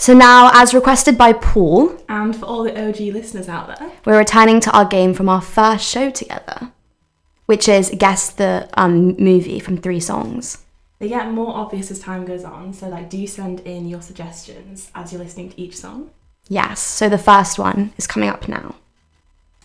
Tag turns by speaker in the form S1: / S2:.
S1: So now, as requested by Paul,
S2: and for all the OG listeners out there,
S1: we're returning to our game from our first show together, which is guess the movie from 3 songs.
S2: They get more obvious as time goes on, so do send in your suggestions as you're listening to each song.
S1: Yes, so the first one is coming up now.